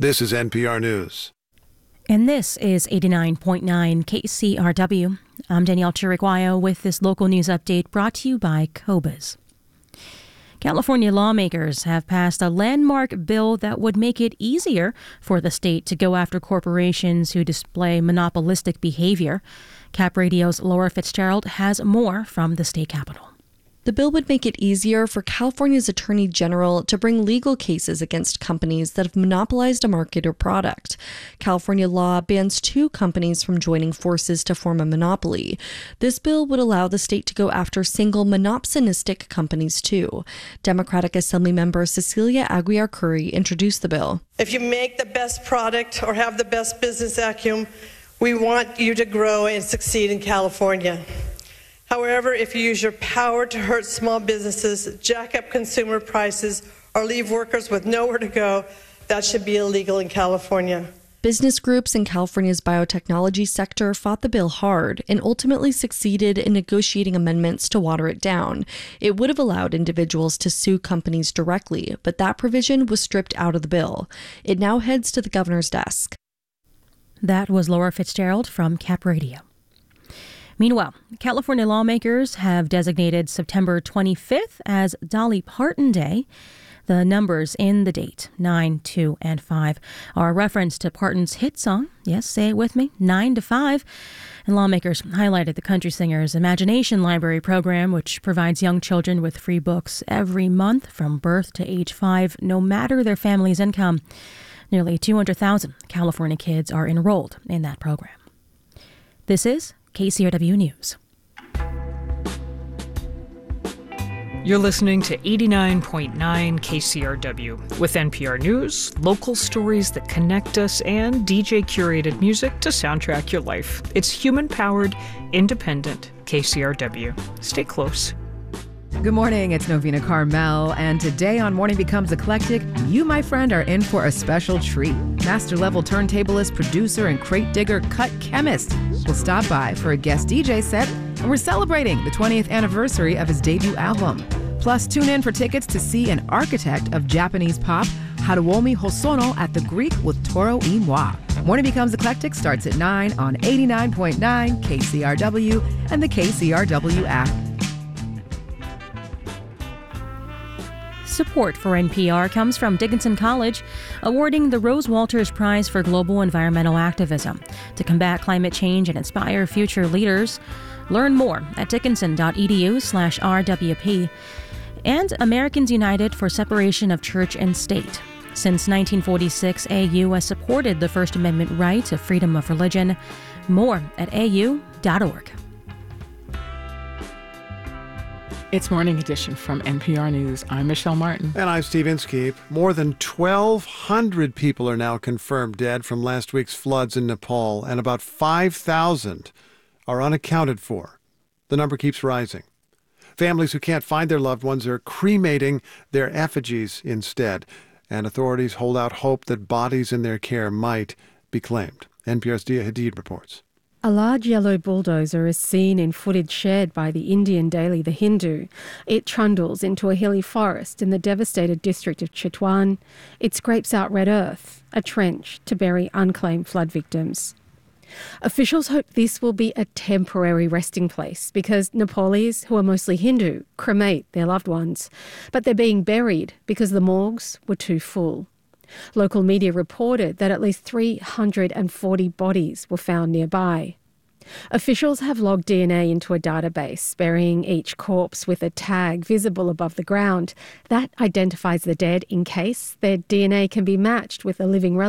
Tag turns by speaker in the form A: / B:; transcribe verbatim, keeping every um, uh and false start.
A: This is N P R News.
B: And this is eighty-nine point nine K C R W. I'm Danielle Chiriguayo with this local news update brought to you by Cobas. California lawmakers have passed a landmark bill that would make it easier for the state to go after corporations who display monopolistic behavior. Cap Radio's Laura Fitzgerald has more from the state capitol.
C: The bill would make it easier for California's Attorney General to bring legal cases against companies that have monopolized a market or product. California law bans two companies from joining forces to form a monopoly. This bill would allow the state to go after single monopsonistic companies too. Democratic Assemblymember Cecilia Aguiar Curry introduced the bill.
D: If you make the best product or have the best business acumen, we want you to grow and succeed in California. However, if you use your power to hurt small businesses, jack up consumer prices, or leave workers with nowhere to go, that should be illegal in California.
C: Business groups in California's biotechnology sector fought the bill hard and ultimately succeeded in negotiating amendments to water it down. It would have allowed individuals to sue companies directly, but that provision was stripped out of the bill. It now heads to the governor's desk.
B: That was Laura Fitzgerald from Cap Radio. Meanwhile, California lawmakers have designated September twenty-fifth as Dolly Parton Day. The numbers in the date, nine, two, and five, are a reference to Parton's hit song, yes, say it with me, nine to five. And lawmakers highlighted the country singer's Imagination Library program, which provides young children with free books every month from birth to age five, no matter their family's income. Nearly two hundred thousand California kids are enrolled in that program. This is K C R W News.
E: You're listening to eighty-nine point nine K C R W with N P R News, local stories that connect us, and D J-curated music to soundtrack your life. It's human-powered, independent K C R W. Stay close.
F: Good morning, it's Novena Carmel, and today on Morning Becomes Eclectic, you, my friend, are in for a special treat. Master-level turntablist, producer, and crate digger Cut Chemist will stop by for a guest D J set, and we're celebrating the twentieth anniversary of his debut album. Plus, tune in for tickets to see an architect of Japanese pop, Haruomi Hosono, at the Greek with Toro y Moi. Morning Becomes Eclectic starts at nine on eighty-nine point nine K C R W and the K C R W app.
B: Support for N P R comes from Dickinson College, awarding the Rose Walters Prize for Global Environmental Activism to combat climate change and inspire future leaders. Learn more at dickinson.edu slash RWP. And Americans United for Separation of Church and State. Since nineteen forty-six, A U has supported the First Amendment right to freedom of religion. More at A U dot org.
G: It's Morning Edition from N P R News. I'm Michelle Martin.
A: And I'm Steve Inskeep. More than twelve hundred people are now confirmed dead from last week's floods in Nepal, and about five thousand are unaccounted for. The number keeps rising. Families who can't find their loved ones are cremating their effigies instead, and authorities hold out hope that bodies in their care might be claimed. N P R's Dia Hadid reports.
H: A large yellow bulldozer is seen in footage shared by the Indian daily The Hindu. It trundles into a hilly forest in the devastated district of Chitwan. It scrapes out red earth, a trench to bury unclaimed flood victims. Officials hope this will be a temporary resting place because Nepalis, who are mostly Hindu, cremate their loved ones. But they're being buried because the morgues were too full. Local media reported that at least three hundred forty bodies were found nearby. Officials have logged D N A into a database, burying each corpse with a tag visible above the ground. That identifies the dead in case their D N A can be matched with a living relative.